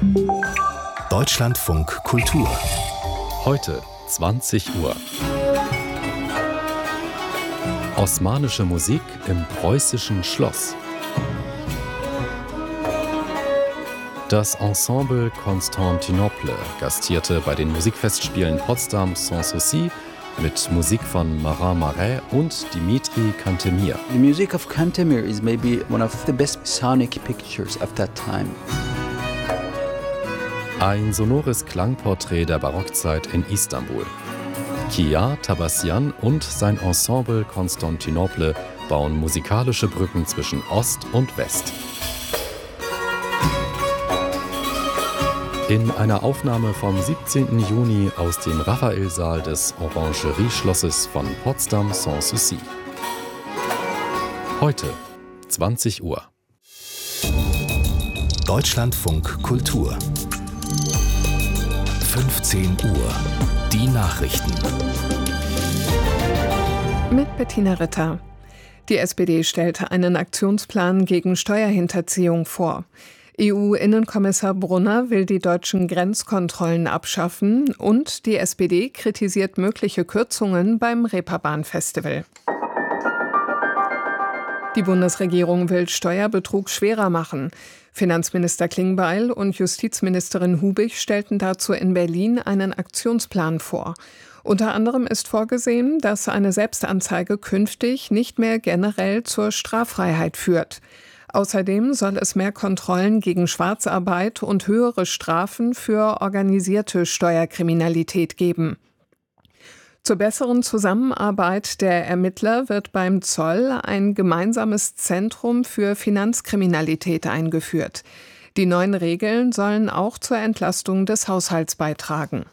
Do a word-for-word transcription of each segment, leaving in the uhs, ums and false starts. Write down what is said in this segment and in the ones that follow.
Deutschlandfunk Kultur. Heute zwanzig Uhr. Osmanische Musik im preußischen Schloss. Das Ensemble Constantinople gastierte bei den Musikfestspielen Potsdam Sans Souci mit Musik von Marin Marais und Dimitri Cantemir. The music of Cantemir is maybe one of the best sonic pictures of that time. Ein sonores Klangporträt der Barockzeit in Istanbul. Kia Tabassian und sein Ensemble Constantinople bauen musikalische Brücken zwischen Ost und West. In einer Aufnahme vom siebzehnten Juni aus dem Raphaelsaal des Orangerie-Schlosses von Potsdam Sans Souci. Heute, zwanzig Uhr. Deutschlandfunk Kultur. fünfzehn Uhr. Die Nachrichten. Mit Bettina Ritter. Die S P D stellte einen Aktionsplan gegen Steuerhinterziehung vor. E U-Innenkommissar Brunner will die deutschen Grenzkontrollen abschaffen und die S P D kritisiert mögliche Kürzungen beim Reeperbahn-Festival. Die Bundesregierung will Steuerbetrug schwerer machen. Finanzminister Klingbeil und Justizministerin Hubig stellten dazu in Berlin einen Aktionsplan vor. Unter anderem ist vorgesehen, dass eine Selbstanzeige künftig nicht mehr generell zur Straffreiheit führt. Außerdem soll es mehr Kontrollen gegen Schwarzarbeit und höhere Strafen für organisierte Steuerkriminalität geben. Zur besseren Zusammenarbeit der Ermittler wird beim Zoll ein gemeinsames Zentrum für Finanzkriminalität eingeführt. Die neuen Regeln sollen auch zur Entlastung des Haushalts beitragen.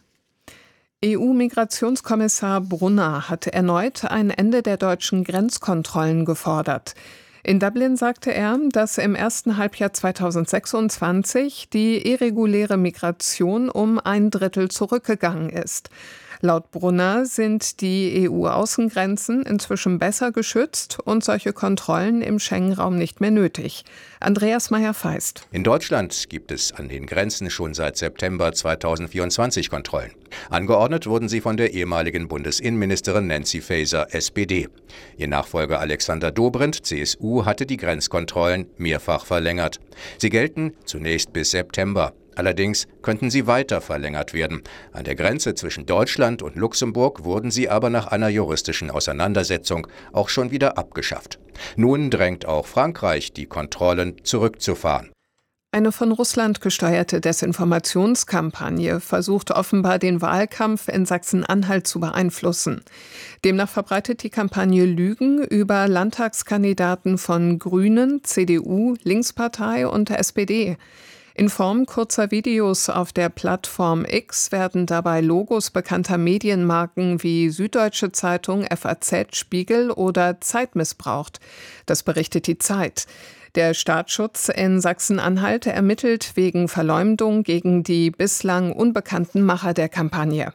E U-Migrationskommissar Brunner hat erneut ein Ende der deutschen Grenzkontrollen gefordert. In Dublin sagte er, dass im ersten Halbjahr zweitausendsechsundzwanzig die irreguläre Migration um ein Drittel zurückgegangen ist. Laut Brunner sind die E U-Außengrenzen inzwischen besser geschützt und solche Kontrollen im Schengen-Raum nicht mehr nötig. Andreas Meyer-Feist. In Deutschland gibt es an den Grenzen schon seit September zweitausendvierundzwanzig Kontrollen. Angeordnet wurden sie von der ehemaligen Bundesinnenministerin Nancy Faeser, S P D. Ihr Nachfolger Alexander Dobrindt, C S U, hatte die Grenzkontrollen mehrfach verlängert. Sie gelten zunächst bis September. Allerdings könnten sie weiter verlängert werden. An der Grenze zwischen Deutschland und Luxemburg wurden sie aber nach einer juristischen Auseinandersetzung auch schon wieder abgeschafft. Nun drängt auch Frankreich, die Kontrollen zurückzufahren. Eine von Russland gesteuerte Desinformationskampagne versucht offenbar, den Wahlkampf in Sachsen-Anhalt zu beeinflussen. Demnach verbreitet die Kampagne Lügen über Landtagskandidaten von Grünen, C D U, Linkspartei und S P D. In Form kurzer Videos auf der Plattform X werden dabei Logos bekannter Medienmarken wie Süddeutsche Zeitung, F A Z, Spiegel oder Zeit missbraucht. Das berichtet die Zeit. Der Staatsschutz in Sachsen-Anhalt ermittelt wegen Verleumdung gegen die bislang unbekannten Macher der Kampagne.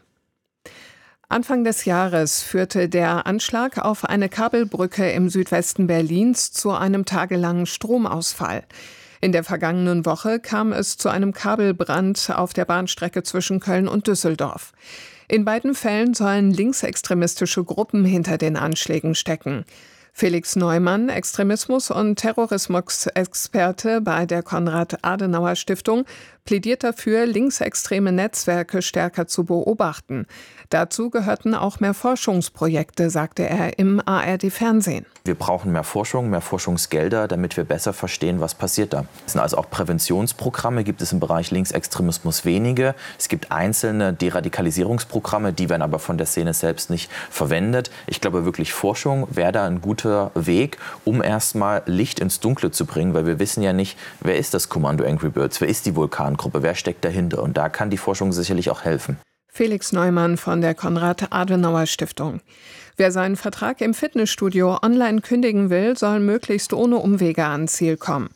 Anfang des Jahres führte der Anschlag auf eine Kabelbrücke im Südwesten Berlins zu einem tagelangen Stromausfall. In der vergangenen Woche kam es zu einem Kabelbrand auf der Bahnstrecke zwischen Köln und Düsseldorf. In beiden Fällen sollen linksextremistische Gruppen hinter den Anschlägen stecken. Felix Neumann, Extremismus- und Terrorismusexperte bei der Konrad-Adenauer-Stiftung, plädiert dafür, linksextreme Netzwerke stärker zu beobachten. Dazu gehörten auch mehr Forschungsprojekte, sagte er im A R D-Fernsehen. Wir brauchen mehr Forschung, mehr Forschungsgelder, damit wir besser verstehen, was passiert da. Es sind also auch Präventionsprogramme, gibt es im Bereich Linksextremismus wenige. Es gibt einzelne Deradikalisierungsprogramme, die werden aber von der Szene selbst nicht verwendet. Ich glaube wirklich, Forschung wäre da ein guter Weg, um erstmal Licht ins Dunkle zu bringen, weil wir wissen ja nicht, wer ist das Kommando Angry Birds, wer ist die Vulkangruppe, wer steckt dahinter. Und da kann die Forschung sicherlich auch helfen. Felix Neumann von der Konrad-Adenauer-Stiftung. Wer seinen Vertrag im Fitnessstudio online kündigen will, soll möglichst ohne Umwege ans Ziel kommen.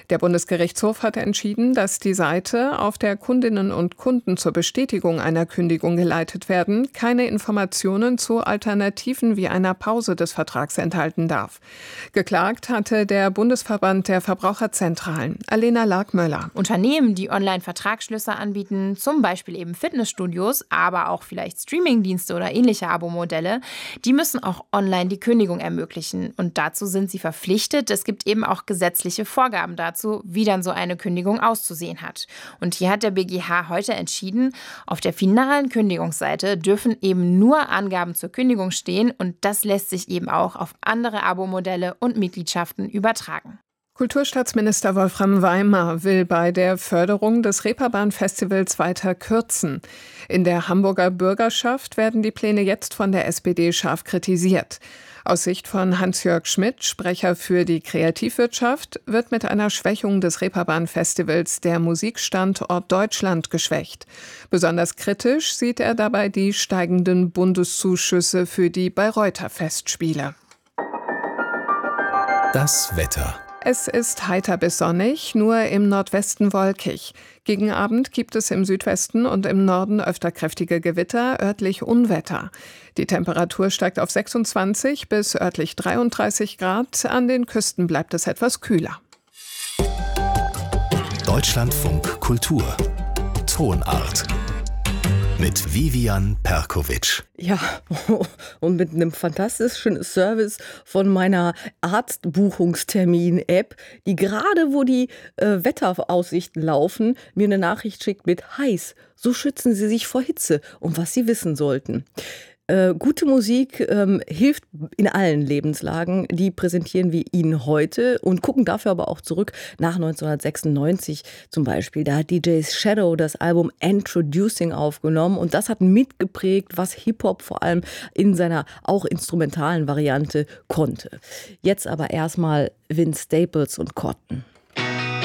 Der Bundesgerichtshof hatte entschieden, dass die Seite, auf der Kundinnen und Kunden zur Bestätigung einer Kündigung geleitet werden, keine Informationen zu Alternativen wie einer Pause des Vertrags enthalten darf. Geklagt hatte der Bundesverband der Verbraucherzentralen. Alena Larkmöller. Unternehmen, die Online-Vertragsschlüsse anbieten, zum Beispiel eben Fitnessstudios, aber auch vielleicht Streamingdienste oder ähnliche Abo-Modelle, die müssen auch online die Kündigung ermöglichen. Und dazu sind sie verpflichtet. Es gibt eben auch gesetzliche Vorgaben dazu, wie dann so eine Kündigung auszusehen hat. Und hier hat der B G H heute entschieden, auf der finalen Kündigungsseite dürfen eben nur Angaben zur Kündigung stehen und das lässt sich eben auch auf andere Abo-Modelle und Mitgliedschaften übertragen. Kulturstaatsminister Wolfram Weimar will bei der Förderung des Reeperbahn-Festivals weiter kürzen. In der Hamburger Bürgerschaft werden die Pläne jetzt von der S P D scharf kritisiert. Aus Sicht von Hans-Jörg Schmidt, Sprecher für die Kreativwirtschaft, wird mit einer Schwächung des Reeperbahn-Festivals der Musikstandort Deutschland geschwächt. Besonders kritisch sieht er dabei die steigenden Bundeszuschüsse für die Bayreuther Festspiele. Das Wetter. Es ist heiter bis sonnig, nur im Nordwesten wolkig. Gegen Abend gibt es im Südwesten und im Norden öfter kräftige Gewitter, örtlich Unwetter. Die Temperatur steigt auf sechsundzwanzig bis örtlich dreiunddreißig Grad. An den Küsten bleibt es etwas kühler. Deutschlandfunk Kultur. Tonart. Mit Vivian Perkovic. Ja, und mit einem fantastischen Service von meiner Arztbuchungstermin-App, die gerade, wo die äh, Wetteraussichten laufen, mir eine Nachricht schickt mit heiß. So schützen Sie sich vor Hitze und was Sie wissen sollten. Äh, gute Musik ähm, hilft in allen Lebenslagen. Die präsentieren wir Ihnen heute und gucken dafür aber auch zurück nach neunzehnhundertsechsundneunzig zum Beispiel. Da hat D J Shadow das Album Introducing aufgenommen und das hat mitgeprägt, was Hip-Hop vor allem in seiner auch instrumentalen Variante konnte. Jetzt aber erstmal Vince Staples und Cotton.